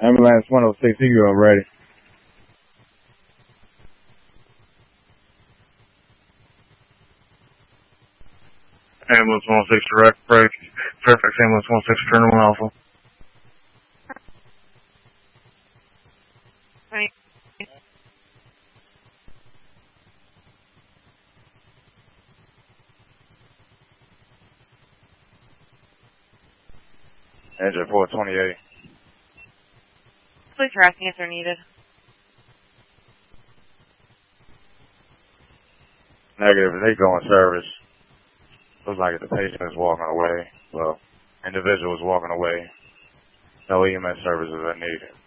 Ambulance 106, you already. Ambulance 106 direct break. Fairfax Ambulance 106 turn 1 alpha. Right. Engine 428. Police are asking if they're needed. Negative, they go in service. Looks like the patient is walking away. Well, individual is walking away. No EMS services are needed.